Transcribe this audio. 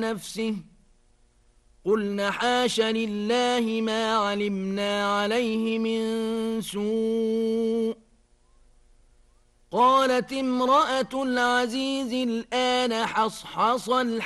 نفسه قلنا حاش لله ما علمنا عليه من سوء. قالت امرأة العزيز الآن حصحص